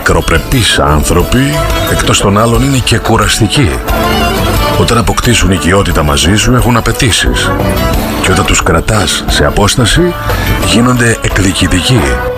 ακροπρεπείς άνθρωποι, εκτός των άλλων είναι και κουραστικοί. Όταν αποκτήσουν οικειότητα μαζί σου έχουν απαιτήσεις. Και όταν τους κρατάς σε απόσταση γίνονται εκδικητικοί.